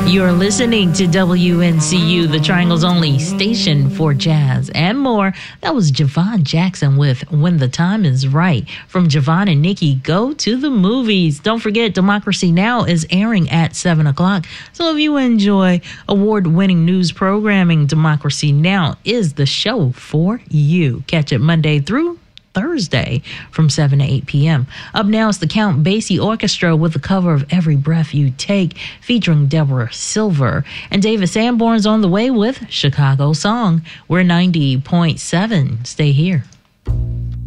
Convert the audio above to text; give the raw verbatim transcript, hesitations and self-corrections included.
You're listening to W N C U, the Triangle's only station for jazz and more. That was Javon Jackson with When the Time is Right. From Javon and Nikki, go to the movies. Don't forget, Democracy Now! Is airing at seven o'clock. So if you enjoy award-winning news programming, Democracy Now! Is the show for you. Catch it Monday through Thursday from seven to eight p.m. Up now is the Count Basie Orchestra with the cover of Every Breath You Take, featuring Deborah Silver. And David Sanborn's on the way with Chicago Song. We're ninety point seven. Stay here.